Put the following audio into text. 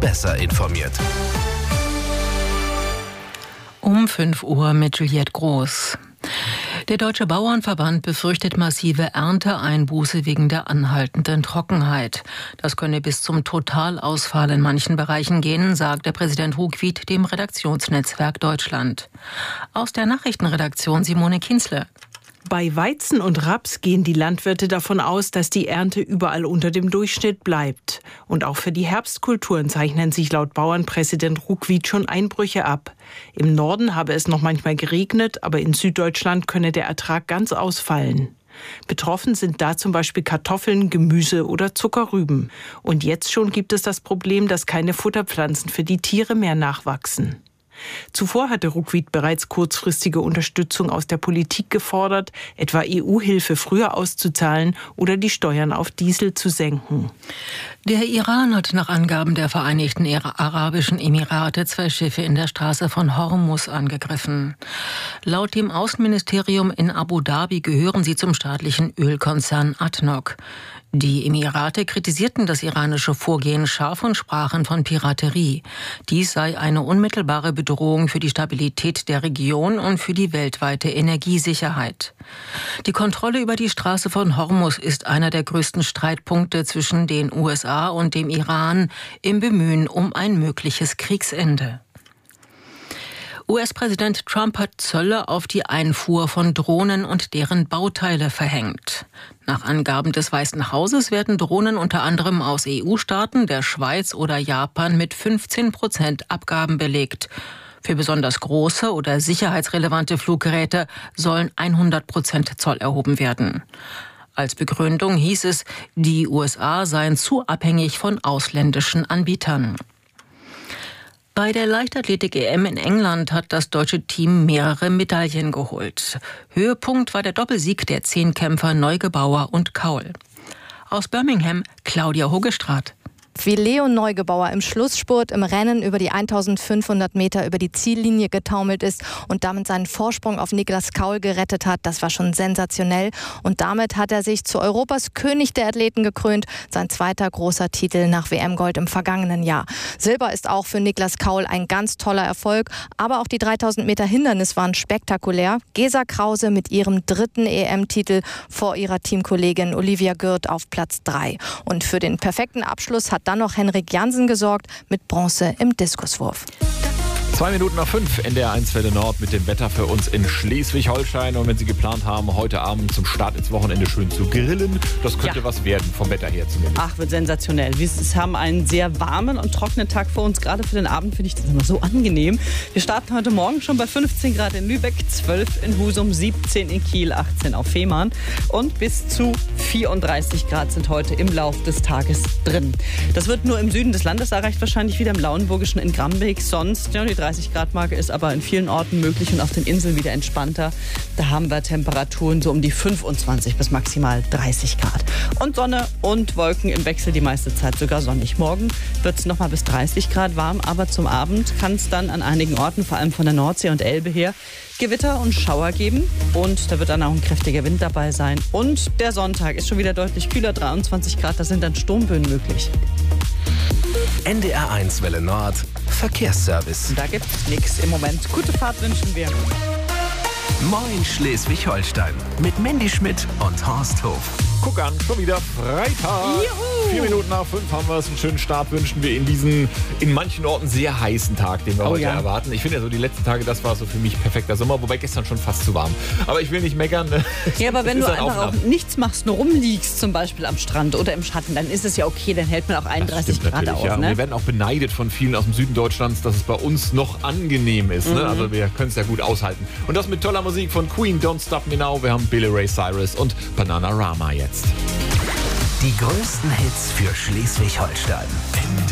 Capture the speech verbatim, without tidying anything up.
besser informiert. Um fünf Uhr mit Juliette Groß. Der Deutsche Bauernverband befürchtet massive Ernteeinbuße wegen der anhaltenden Trockenheit. Das könne bis zum Totalausfall in manchen Bereichen gehen, sagt der Präsident Ruckwied dem Redaktionsnetzwerk Deutschland. Aus der Nachrichtenredaktion Simone Kinzle. Bei Weizen und Raps gehen die Landwirte davon aus, dass die Ernte überall unter dem Durchschnitt bleibt. Und auch für die Herbstkulturen zeichnen sich laut Bauernpräsident Ruckwied schon Einbrüche ab. Im Norden habe es noch manchmal geregnet, aber in Süddeutschland könne der Ertrag ganz ausfallen. Betroffen sind da zum Beispiel Kartoffeln, Gemüse oder Zuckerrüben. Und jetzt schon gibt es das Problem, dass keine Futterpflanzen für die Tiere mehr nachwachsen. Zuvor hatte Ruckwied bereits kurzfristige Unterstützung aus der Politik gefordert, etwa E U-Hilfe früher auszuzahlen oder die Steuern auf Diesel zu senken. Der Iran hat nach Angaben der Vereinigten Arabischen Emirate zwei Schiffe in der Straße von Hormuz angegriffen. Laut dem Außenministerium in Abu Dhabi gehören sie zum staatlichen Ölkonzern A D N O C. Die Emirate kritisierten das iranische Vorgehen scharf und sprachen von Piraterie. Dies sei eine unmittelbare Bedrohung für die Stabilität der Region und für die weltweite Energiesicherheit. Die Kontrolle über die Straße von Hormuz ist einer der größten Streitpunkte zwischen den U S A und dem Iran im Bemühen um ein mögliches Kriegsende. U S-Präsident Trump hat Zölle auf die Einfuhr von Drohnen und deren Bauteile verhängt. Nach Angaben des Weißen Hauses werden Drohnen unter anderem aus E U-Staaten, der Schweiz oder Japan mit fünfzehn Prozent Abgaben belegt. Für besonders große oder sicherheitsrelevante Fluggeräte sollen hundert Prozent Zoll erhoben werden. Als Begründung hieß es, die U S A seien zu abhängig von ausländischen Anbietern. Bei der Leichtathletik-E M in England hat das deutsche Team mehrere Medaillen geholt. Höhepunkt war der Doppelsieg der Zehnkämpfer Neugebauer und Kaul. Aus Birmingham Claudia Hogestraat. Wie Leon Neugebauer im Schlussspurt im Rennen über die eintausendfünfhundert Meter über die Ziellinie getaumelt ist und damit seinen Vorsprung auf Niklas Kaul gerettet hat, das war schon sensationell. Und damit hat er sich zu Europas König der Athleten gekrönt, sein zweiter großer Titel nach W M-Gold im vergangenen Jahr. Silber ist auch für Niklas Kaul ein ganz toller Erfolg, aber auch die dreitausend Meter Hindernis waren spektakulär. Gesa Krause mit ihrem dritten E M-Titel vor ihrer Teamkollegin Olivia Gürt auf Platz drei. Und für den perfekten Abschluss hat dann noch Henrik Jansen gesorgt mit Bronze im Diskuswurf. Zwei Minuten nach fünf, N D R eins Welle Nord mit dem Wetter für uns in Schleswig-Holstein. Und wenn Sie geplant haben, heute Abend zum Start ins Wochenende schön zu grillen, das könnte ja was werden, vom Wetter her zumindest. Ach, wird sensationell. Wir haben einen sehr warmen und trockenen Tag vor uns. Gerade für den Abend finde ich das immer so angenehm. Wir starten heute Morgen schon bei fünfzehn Grad in Lübeck, zwölf in Husum, siebzehn in Kiel, achtzehn auf Fehmarn. Und bis zu vierunddreißig Grad sind heute im Lauf des Tages drin. Das wird nur im Süden des Landes erreicht, wahrscheinlich wieder im Lauenburgischen in Grambeck. Sonst, ja, die dreißig Grad Marke ist aber in vielen Orten möglich und auf den Inseln wieder entspannter. Da haben wir Temperaturen so um die fünfundzwanzig bis maximal dreißig Grad. Und Sonne und Wolken im Wechsel, die meiste Zeit sogar sonnig. Morgen wird es nochmal bis dreißig Grad warm, aber zum Abend kann es dann an einigen Orten, vor allem von der Nordsee und Elbe her, Gewitter und Schauer geben. Und da wird dann auch ein kräftiger Wind dabei sein. Und der Sonntag ist schon wieder deutlich kühler, dreiundzwanzig Grad, da sind dann Sturmböen möglich. N D R eins Welle Nord, Verkehrsservice. Da gibt's nichts im Moment. Gute Fahrt wünschen wir. Moin Schleswig-Holstein mit Mandy Schmidt und Horst Hof. Guck an, schon wieder Freitag. Juhu. Vier Minuten nach fünf haben wir es. Einen schönen Start wünschen wir in diesen, in manchen Orten sehr heißen Tag, den wir oh, heute ja. erwarten. Ich finde ja so die letzten Tage, das war so für mich perfekter Sommer, wobei gestern schon fast zu warm. Aber ich will nicht meckern. Ja, aber wenn du ein einfach auch nichts machst, nur rumliegst, zum Beispiel am Strand oder im Schatten, dann ist es ja okay, dann hält man auch einunddreißig Grad aus. Ja. Ne? Wir werden auch beneidet von vielen aus dem Süden Deutschlands, dass es bei uns noch angenehm ist. Mhm. Ne? Also wir können es ja gut aushalten. Und das mit toller Musik von Queen, Don't Stop Me Now. Wir haben Billy Ray Cyrus und Bananarama jetzt. Die größten Hits für Schleswig-Holstein.